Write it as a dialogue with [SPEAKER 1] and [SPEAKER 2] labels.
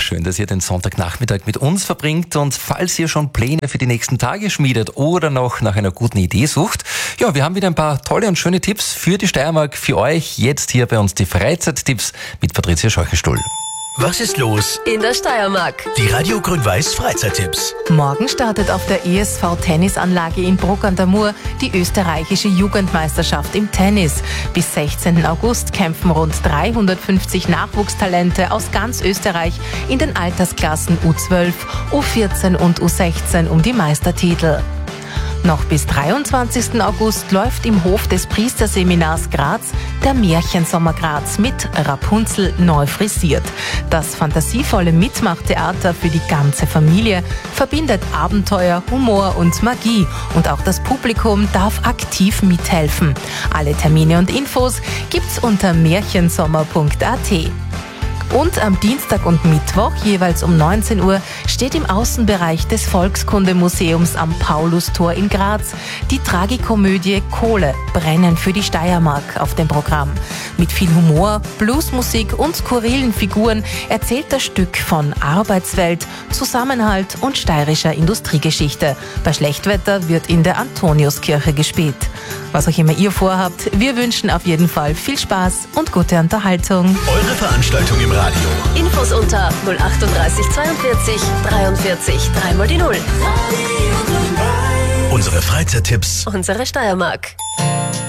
[SPEAKER 1] schön, dass ihr den Sonntagnachmittag mit uns verbringt, und falls ihr schon Pläne für die nächsten Tage schmiedet oder noch nach einer guten Idee sucht, ja, wir haben wieder ein paar tolle und schöne Tipps für die Steiermark für euch. Jetzt hier bei uns die Freizeittipps mit Patricia Scheuchenstuhl.
[SPEAKER 2] Was ist los
[SPEAKER 3] in der Steiermark?
[SPEAKER 2] Die Radio Grün-Weiß Freizeittipps.
[SPEAKER 4] Morgen startet auf der ESV-Tennisanlage in Bruck an der Mur die österreichische Jugendmeisterschaft im Tennis. Bis 16. August kämpfen rund 350 Nachwuchstalente aus ganz Österreich in den Altersklassen U12, U14 und U16 um die Meistertitel. Noch bis 23. August läuft im Hof des Priesterseminars Graz der Märchensommer Graz mit Rapunzel neu frisiert. Das fantasievolle Mitmachtheater für die ganze Familie verbindet Abenteuer, Humor und Magie, und auch das Publikum darf aktiv mithelfen. Alle Termine und Infos gibt's unter märchensommer.at. Und am Dienstag und Mittwoch, jeweils um 19 Uhr, steht im Außenbereich des Volkskundemuseums am Paulustor in Graz die Tragikomödie Kohle, Brennen für die Steiermark auf dem Programm. Mit viel Humor, Bluesmusik und skurrilen Figuren erzählt das Stück von Arbeitswelt, Zusammenhalt und steirischer Industriegeschichte. Bei Schlechtwetter wird in der Antoniuskirche gespielt. Was auch immer ihr vorhabt, wir wünschen auf jeden Fall viel Spaß und gute Unterhaltung.
[SPEAKER 2] Eure Veranstaltung im Radio.
[SPEAKER 3] Infos unter 038 42 43 3 die 0.
[SPEAKER 2] Unsere Freizeittipps.
[SPEAKER 3] Unsere Steiermark.